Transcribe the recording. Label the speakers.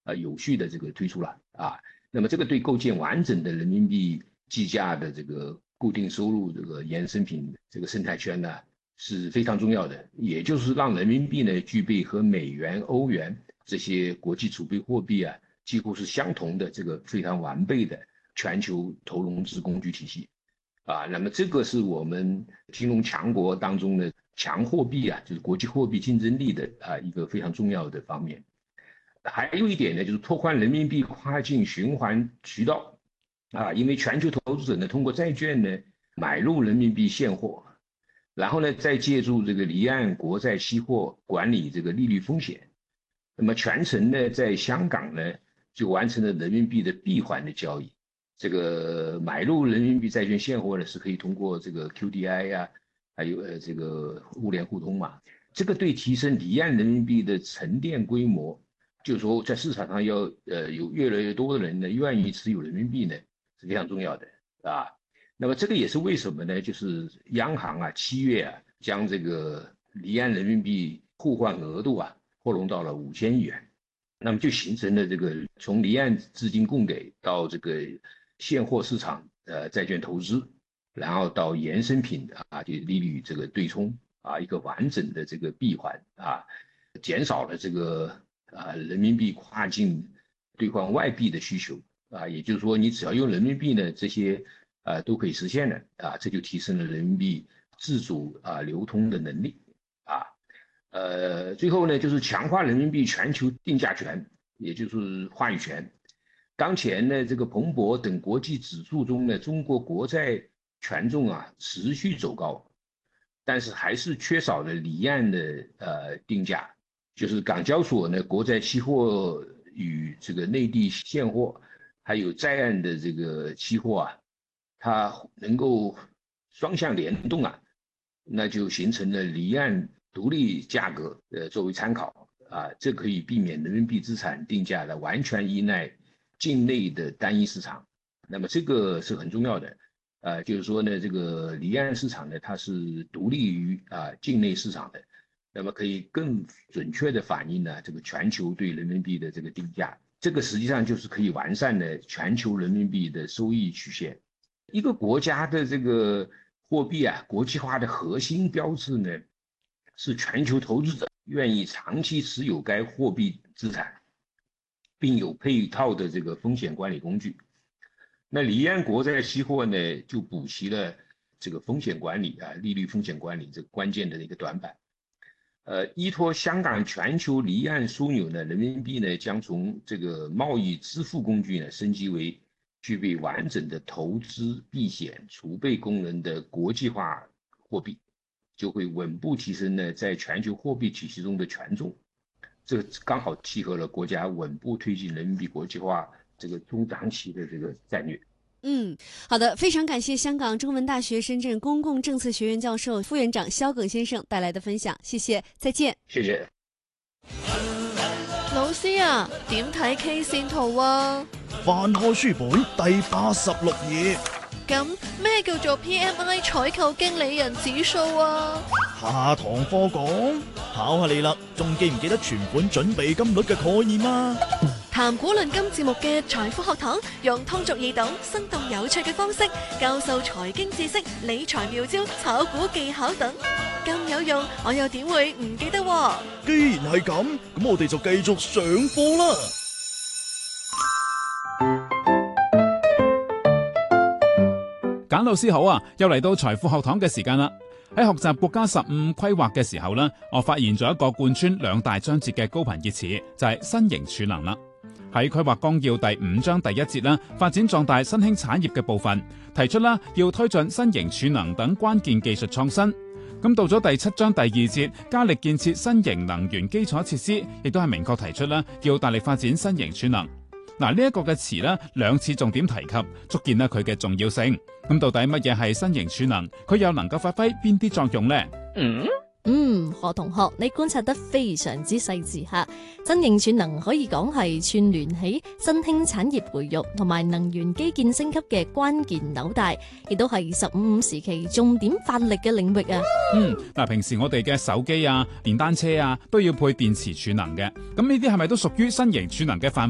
Speaker 1: 有序的这个推出了啊。那么这个对构建完整的人民币计价的这个固定收入这个衍生品这个生态圈呢是非常重要的，也就是让人民币呢具备和美元、欧元这些国际储备货币啊几乎是相同的这个非常完备的全球投融资工具体系啊。那么这个是我们金融强国当中的强货币啊，就是国际货币竞争力的一个非常重要的方面。还有一点呢，就是拓宽人民币跨境循环渠道啊，因为全球投资者呢通过债券呢买入人民币现货。然后呢，再借助这个离岸国债期货管理这个利率风险，那么全程呢，在香港呢就完成了人民币的闭环的交易。这个买入人民币债券现货呢，是可以通过这个 QDII 呀，还有这个物联互通嘛。这个对提升离岸人民币的沉淀规模，就是说在市场上要有越来越多的人呢愿意持有人民币呢，是非常重要的啊。那么这个也是为什么呢？就是央行啊，7月啊，将这个离岸人民币互换额度啊扩容到了5000亿元，那么就形成了这个从离岸资金供给到这个现货市场债券投资，然后到衍生品啊就利率这个对冲啊一个完整的这个闭环啊，减少了这个人民币跨境兑换外币的需求啊，也就是说你只要用人民币呢，这些都可以实现的啊，这就提升了人民币自主流通的能力啊。最后呢，就是强化人民币全球定价权，也就是话语权。当前呢，这个彭博等国际指数中呢，中国国债权重啊持续走高，但是还是缺少了离岸的定价，就是港交所呢国债期货与这个内地现货，还有在岸的这个期货啊。它能够双向联动啊，那就形成了离岸独立价格作为参考啊，这可以避免人民币资产定价的完全依赖境内的单一市场。那么这个是很重要的就是说呢，这个离岸市场呢，它是独立于境内市场的，那么可以更准确的反映呢这个全球对人民币的这个定价。这个实际上就是可以完善的全球人民币的收益曲线。一个国家的这个货币啊，国际化的核心标志呢，是全球投资者愿意长期持有该货币资产，并有配套的这个风险管理工具。那离岸国债期货呢，就补齐了这个风险管理利率风险管理这个关键的一个短板。依托香港全球离岸枢纽呢，人民币呢将从这个贸易支付工具呢升级为具备完整的投资、避险、储备功能的国际化货币，就会稳步提升呢在全球货币体系中的权重。这刚好契合了国家稳步推进人民币国际化这个中长期的这个战略。
Speaker 2: 好的，非常感谢香港中文大学深圳公共政策学院教授、副院长萧耿先生帶嚟嘅分享，謝謝，再見。
Speaker 1: 謝謝。
Speaker 3: 老師啊，點睇 K 線圖啊？
Speaker 4: 翻開書本第86頁。
Speaker 3: 咁咩叫做 PMI 採購經理人指數啊？
Speaker 4: 下堂課講，考下你啦，仲記唔記得存款準備金率嘅概念啊？
Speaker 3: 談股論金節目嘅財富學堂，用通俗易懂、生動有趣嘅方式教授財經知識、理財妙招、炒股技巧等，咁有用，我又點會唔記得喎？
Speaker 4: 既然係咁，咁我哋就繼續上課啦。
Speaker 5: 簡老師好啊，又嚟到財富學堂嘅時間啦。喺學習國家15規劃嘅時候呢，我發現咗一個貫穿2大章節嘅高頻熱詞，就係新型儲能啦。喺規劃綱要第5章第1節啦，發展壯大新興產業嘅部分，提出啦要推進新型儲能等關鍵技術創新。咁到咗第7章第2節，加力建設新型能源基礎設施，亦都係明確提出啦要大力發展新型儲能。嗱，呢一個嘅詞呢2次重點提及，足見佢嘅重要性。咁到底乜嘢係新型儲能？佢又能夠發揮邊啲作用呢？
Speaker 6: 何同學，你觀察得非常之細緻嚇。新型儲能可以講係串聯起新興產業培育同埋能源基建升級嘅關鍵紐帶，亦都係15時期重點發力嘅領域啊。
Speaker 5: 平時我哋嘅手機啊、電單車啊都要配電池儲能嘅，咁呢啲係咪都屬於新型儲能嘅範圍？